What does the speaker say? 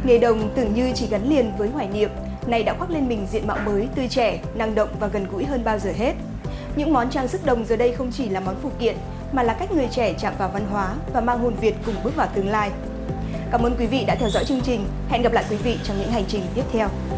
Nghề đồng tưởng như chỉ gắn liền với hoài niệm, nay đã khoác lên mình diện mạo mới, tươi trẻ, năng động và gần gũi hơn bao giờ hết. Những món trang sức đồng giờ đây không chỉ là món phụ kiện, mà là cách người trẻ chạm vào văn hóa và mang hồn Việt cùng bước vào tương lai. Cảm ơn quý vị đã theo dõi chương trình. Hẹn gặp lại quý vị trong những hành trình tiếp theo.